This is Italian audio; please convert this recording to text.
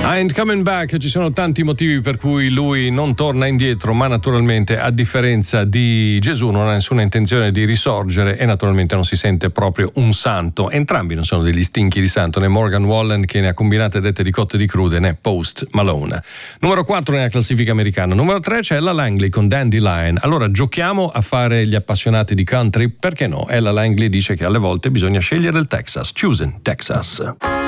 Ain't coming back, ci sono tanti motivi per cui lui non torna indietro, ma naturalmente a differenza di Gesù non ha nessuna intenzione di risorgere e naturalmente non si sente proprio un santo. Entrambi non sono degli stinchi di santo, né Morgan Wallen che ne ha combinate dette di cotte di crude, né Post Malone. Numero 4 nella classifica americana. Numero 3 c'è Ella Langley con Dandelion. Allora giochiamo a fare gli appassionati di country, perché no? Ella Langley dice che alle volte bisogna scegliere il Texas. Choosing Texas.